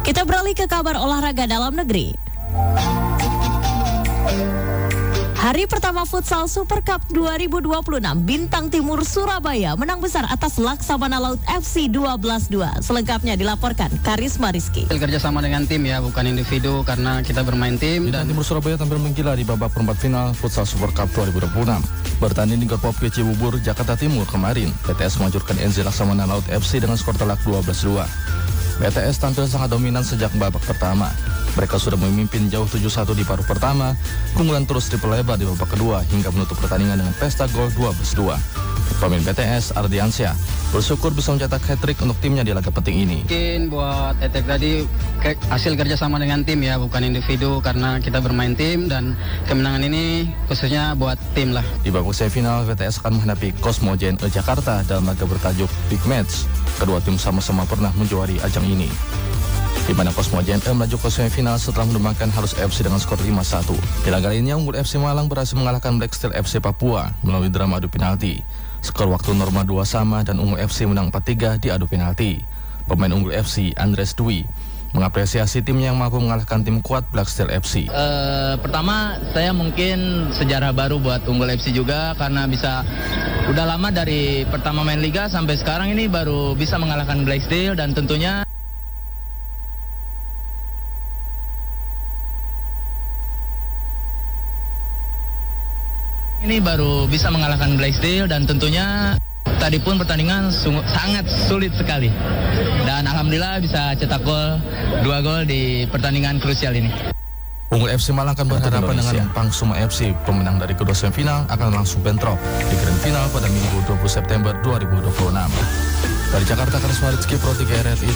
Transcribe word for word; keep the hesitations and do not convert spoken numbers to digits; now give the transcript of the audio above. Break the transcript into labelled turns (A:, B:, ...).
A: Kita beralih ke kabar olahraga dalam negeri. Hari pertama futsal Super Cup dua ribu dua puluh enam, Bintang Timur Surabaya menang besar atas Laksamana Laut F C dua belas dua. Selengkapnya dilaporkan Karisma Rizky.
B: Kerja sama dengan tim ya, bukan individu karena kita bermain tim.
C: Bintang Timur Surabaya tampil menggila di babak perempat final futsal Super Cup dua ribu dua puluh enam. Bertanding di Gor Popke Cibubur, Jakarta Timur kemarin, P T S menghancurkan N Z Laksamana Laut F C dengan skor telak dua belas dua. P T S tampil sangat dominan sejak babak pertama. Mereka sudah memimpin jauh tujuh satu di paruh pertama, keunggulan terus diperlebar di babak kedua hingga menutup pertandingan dengan pesta gol dua belas dua. Pemain P T S, Ardiansyah, bersyukur bisa mencetak hat-trick untuk timnya di laga penting ini.
B: Mungkin buat hat-trick tadi ke, hasil kerja sama dengan tim ya, bukan individu karena kita bermain tim dan kemenangan ini khususnya buat tim lah.
C: Di babak semifinal, P T S akan menghadapi Cosmo J N E Jakarta dalam laga bertajuk Big Match. Kedua tim sama-sama pernah menjuari ajang ini, di mana Cosmo J N E melaju ke semifinal setelah menumbangkan Halus F C dengan skor lima satu. Di laga lainnya, Unggul F C Malang berhasil mengalahkan Black Steel F C Papua melalui drama adu penalti. Skor waktu normal dua sama dan Unggul F C menang empat tiga di adu penalti. Pemain Unggul F C, Andres Dwi, mengapresiasi timnya yang mampu mengalahkan tim kuat Black Steel F C.
D: Uh, pertama, saya mungkin sejarah baru buat Unggul F C juga karena bisa udah lama dari pertama main liga sampai sekarang ini baru bisa mengalahkan Black Steel dan tentunya ini baru bisa mengalahkan Black Steel dan tentunya tadi pun pertandingan sungguh, sangat sulit sekali. Dan alhamdulillah bisa cetak gol, dua gol di pertandingan krusial ini.
C: Unggul F C Malang akan berhadapan dengan Pangsuma F C. Pemenang dari kedua semifinal akan langsung bentrok di grand final pada Minggu dua puluh September dua ribu dua puluh enam. Dari Jakarta, Karisma Rizky, Pro tiga R R I.